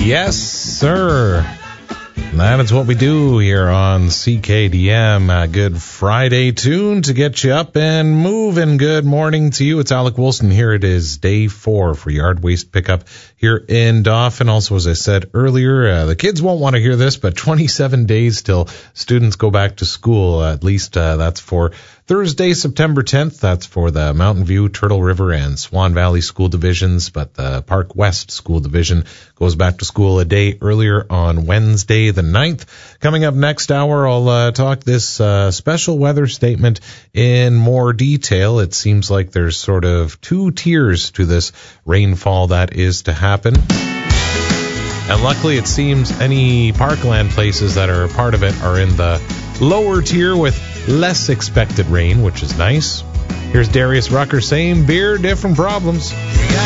Yes, sir. That is what we do here on CKDM. A good Friday tune to get you up and moving. Good morning to you. It's Alec Wilson here. It is day 4 for yard waste pickup here in Dauphin. Also, as I said earlier, the kids won't want to hear this, but 27 days till students go back to school. At least that's for Thursday, September 10th. That's for the Mountain View, Turtle River, and Swan Valley school divisions. But the Park West school division goes back to school a day earlier on Wednesday, the 9th. Coming up next hour, I'll talk this special weather statement in more detail. It seems like there's sort of 2 tiers to this rainfall that is to happen. And luckily, it seems any parkland places that are a part of it are in the lower tier with less expected rain, which is nice. Here's Darius Rucker, same beer, different problems.